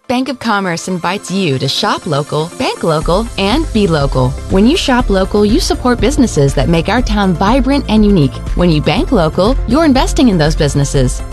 Bank of Commerce invites you to shop local, bank local, and be local. When you shop local, you support businesses that make our town vibrant and unique. When you bank local, you're investing in those businesses.